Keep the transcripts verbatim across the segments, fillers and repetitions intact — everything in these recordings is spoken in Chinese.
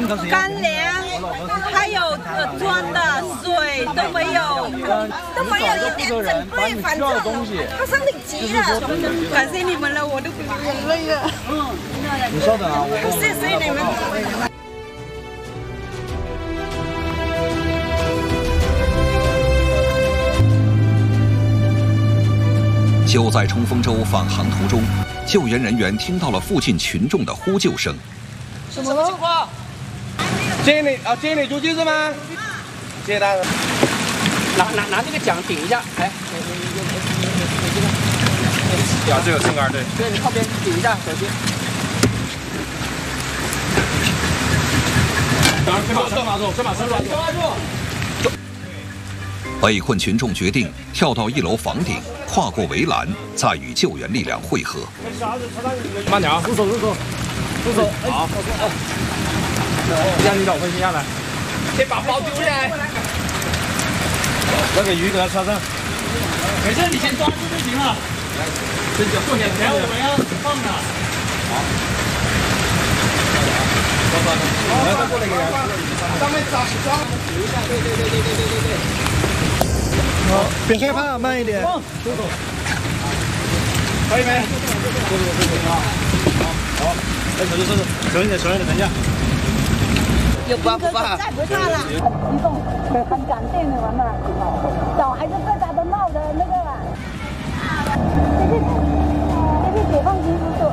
干粮，还有呃装的水都没有，都没有一点准备，反正他身体急了。感谢你们了，我都流眼泪了。嗯， 你稍等啊，我谢谢你们。 就在冲锋舟返航途中，救援人员听到了附近群众的呼救声。 什么情况？ 经理啊，经理出去是吗？谢谢大哥。 拿拿拿这个桨顶一下，哎， 啊，这个撑杆对。 对，你靠边顶一下，小心。 等先把车拿住，先把车拿住。拉住。 被困群众决定跳到一楼房顶，跨过围栏，再与救援力量汇合。 慢点啊！入手，入手，入手。好。让你找分心下来。 先把包丢下来。 那个鱼给它插上。 没事，你先抓住就行了。伸脚坐下来，我们要放的。好。 来，再过来一个人。 上面抓抓留下，对对对对对对对对。 好，别害怕，慢一点。出手。可以没？对对对对啊！好，好，来手就收手，小心点，小心点，等一下。 有兵哥再不怕了，很激动，很感动的，完了。小孩子被他都闹的那个，谢谢，谢谢解放军叔叔。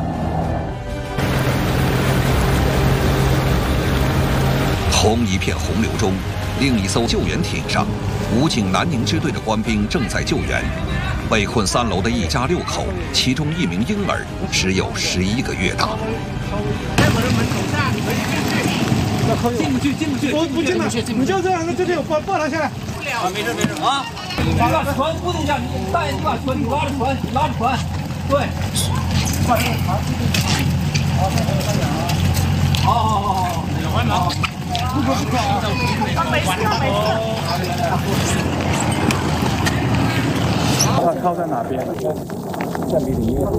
同一片洪流中，另一艘救援艇上。 武警南宁支队的官兵正在救援被困三楼的一家六口，其中一名婴儿只有十一个月大。 在我的门口上，你可以进去。进不去，进不去。 我不进了，你就这样，这里有抱抱他下来。 不了，没事没事啊。把船固定一下，你大爷，你把船，你拉着船，拉着船，对。把这个船固定好。好，再给我三点啊。好好好好好，两万了。 不可不可啊！没事没事。 他靠在哪边？在离里面。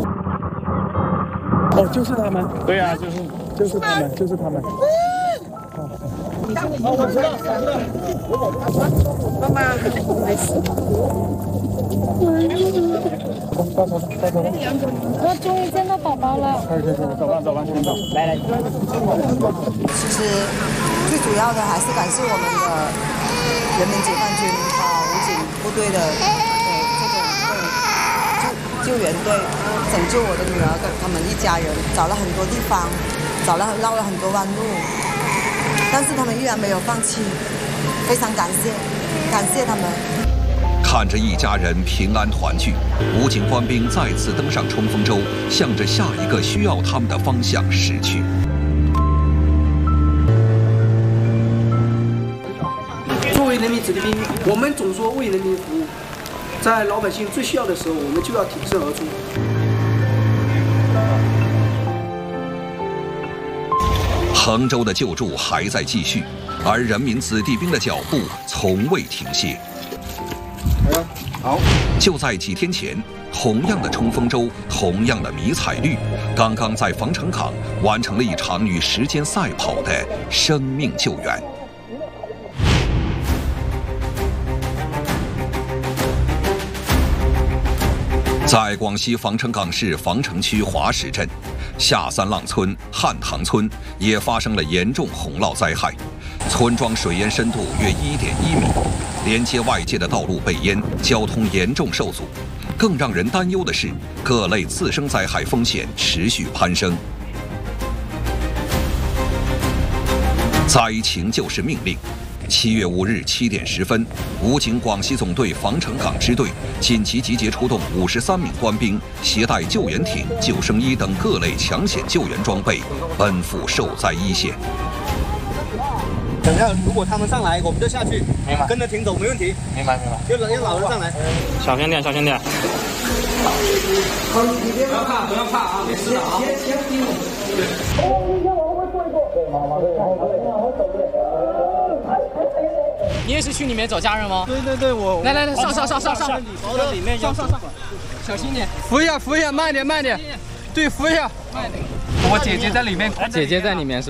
哦，就是他们。对呀、啊，就是就是他们，就是他们。哦，我知道，我知道。妈妈，没事。到头，到头。 我终于见到宝宝了。 可以可以可以，走吧走吧，先走。来来。 其实最主要的还是感谢我们的人民解放军啊武警部队的呃这种救救援队，拯救我的女儿跟他们一家人，找了很多地方，找了绕了很多弯路，但是他们依然没有放弃，非常感谢，感谢他们。 看着一家人平安团聚，武警官兵再次登上冲锋舟，向着下一个需要他们的方向驶去。 作为人民子弟兵，我们总说为人民服务，在老百姓最需要的时候，我们就要挺身而出。 衡州的救助还在继续，而人民子弟兵的脚步从未停歇。 好， 就在几天前，同样的冲锋舟，同样的迷彩绿，刚刚在防城港完成了一场与时间赛跑的生命救援。在广西防城港市防城区华石镇，下三浪村、汉塘村也发生了严重洪涝灾害，村庄水淹深度约一点一米。 连接外界的道路被淹，交通严重受阻。更让人担忧的是，各类次生灾害风险持续攀升。灾情就是命令。七月五日七点十分，武警广西总队防城港支队紧急集结出动五十三名官兵，携带救援艇、救生衣等各类抢险救援装备，奔赴受灾一线。 等下，如果他们上来，我们就下去， 明白， 跟着艇走，没问题。 明白明白。 就让老人上来， 小心点，小心点。不要怕，不要怕啊，没事的啊。你也是去里面找家人吗？ 对对对，我来来来，上上上上上， 包在里面， 上上上，小心点， 扶一下，扶一下，慢点，慢点。对，扶一下， 慢点。 我姐姐在里面， 姐姐在里面是。